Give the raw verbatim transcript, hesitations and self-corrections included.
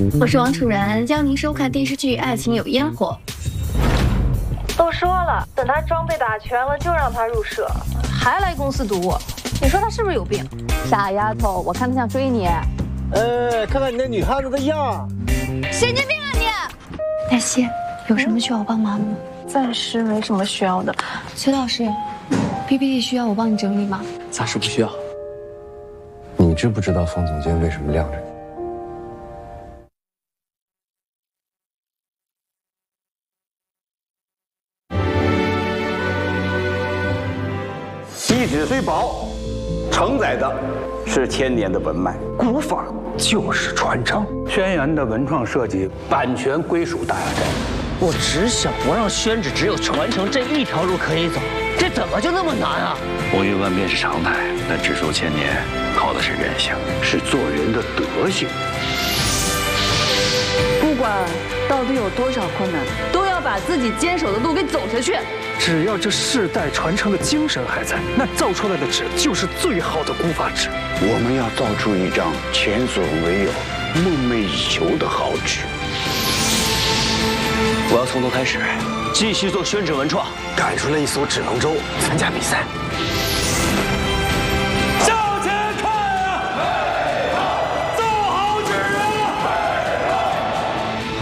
我是王楚然，邀您收看电视剧《爱情有烟火》。 都说了，等他装备打全了，就让他入社，还来公司堵我。你说他是不是有病？ 傻丫头，我看他想追你。 哎，看看你那女汉子的样， 神经病啊你！黛西，有什么需要我帮忙吗？ 暂时没什么需要的。 崔老师 ，P P T 需要我帮你整理吗？ 暂时不需要。 你知不知道方总监为什么晾着你？ 一纸虽薄，承载的是千年的文脉。 古法就是传承。 轩辕的文创设计版权归属大雅斋。 我只想不让宣纸只有传承这一条路可以走，这怎么就那么难啊？ 风云万变是常态，但纸数千年靠的是人性，是做人的德行。 不管到底有多少困难，都要把自己坚守的路给走下去。 只要这世代传承的精神还在，那造出来的纸就是最好的古法纸。 我们要造出一张前所未有、梦寐以求的好纸。 我要从头开始，继续做宣纸文创， 赶出了一艘纸龙舟，参加比赛。